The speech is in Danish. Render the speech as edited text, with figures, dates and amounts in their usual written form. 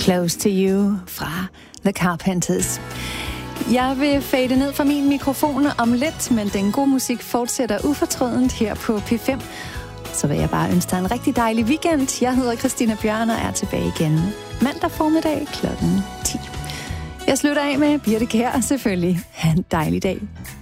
Close to You fra The Carpenters. Jeg vil fade ned fra min mikrofon om lidt, men den gode musik fortsætter ufortrødent her på P5. Så vil jeg bare ønske dig en rigtig dejlig weekend. Jeg hedder Christina Bjørn og er tilbage igen mandag formiddag kl. 10. Jeg slutter af med Birte Kjær selvfølgelig. Ha' en dejlig dag.